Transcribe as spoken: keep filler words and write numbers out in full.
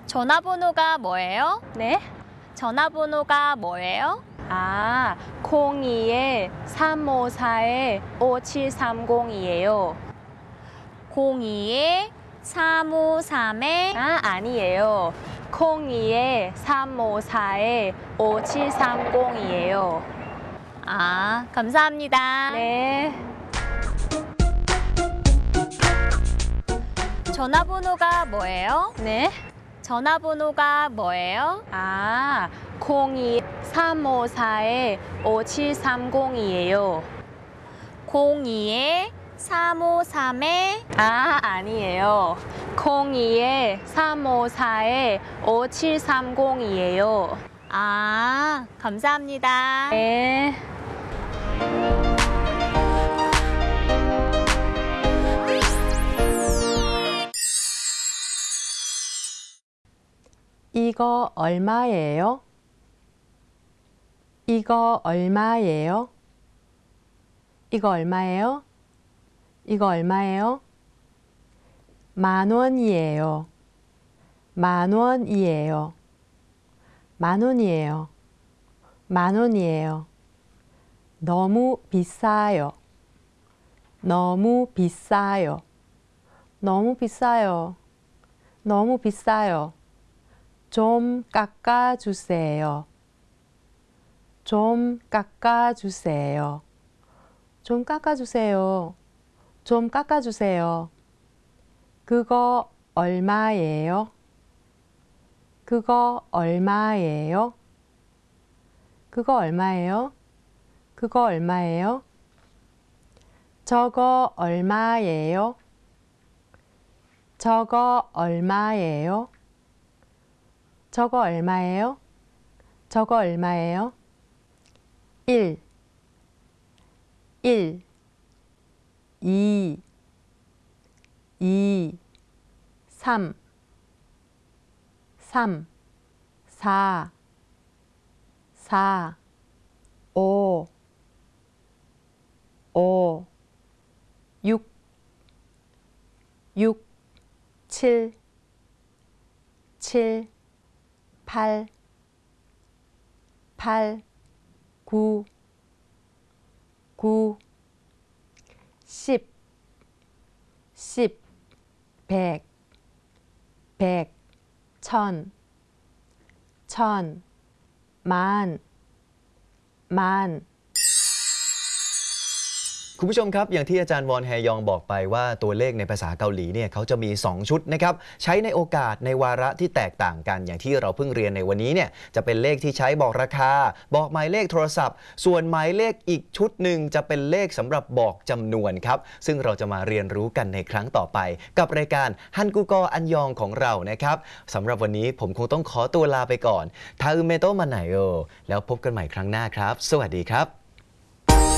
전화번호가 뭐예요? 네? 전화번호가 뭐예요? 아, 공이에 삼오사에 오칠삼공이에요. 공이에 삼오삼에 아, 아니에요. 공이에 삼오사에 오칠삼공이에요. 아, 감사합니다. 네. 전화번호가 뭐예요? 네? 전화번호가 뭐예요? 아, 공이 삼오사에 오칠삼공이에요. 공이에 삼오삼에 아, 아니에요. 공이에 삼오사에 오칠삼공이에요. 아, 감사합니다. 네. 이거 얼마예요? 이거 얼마예요? 이거 얼마예요? 이거 얼마예요? 만 원이에요. 만 원이에요. 만 원이에요. 만 원이에요. 너무 비싸요. 너무 비싸요. 너무 비싸요. 너무 비싸요. 좀 깎아주세요. 좀 깎아주세요. 좀 깎아주세요. 좀 깎아주세요. 그거 얼마예요? 그거 얼마예요? 그거 얼마예요? 그거 얼마예요? 저거 얼마예요? 저거 얼마예요? 저거 얼마예요? 저거 얼마예요? 일, 일, 이, 이, 삼, 삼, 사, 사, 오, 오, 육, 육, 칠, 칠, 팔, 팔, 구, 구, 십, 십, 백, 백, 천, 천, 만, 만. คุณผู้ชมครับอย่างที่อาจารย์วอนแฮยองบอกไปว่าตัวเลขในภาษาเกาหลีเนี่ยเขาจะมีสองชุดนะครับใช้ในโอกาสในวาระที่แตกต่างกันอย่างที่เราเพิ่งเรียนในวันนี้เนี่ยจะเป็นเลขที่ใช้บอกราคาบอกหมายเลขโทรศัพท์ส่วนหมายเลขอีกชุดหนึ่งจะเป็นเลขสำหรับบอกจำนวนครับซึ่งเราจะมาเรียนรู้กันในครั้งต่อไปกับรายการฮันกูกออันยองของเรานะครับสำหรับวันนี้ผมคงต้องขอตัวลาไปก่อนทาอึเมโตะมาไหนโอแล้วพบกันใหม่ครั้งหน้าครับสวัสดีครับ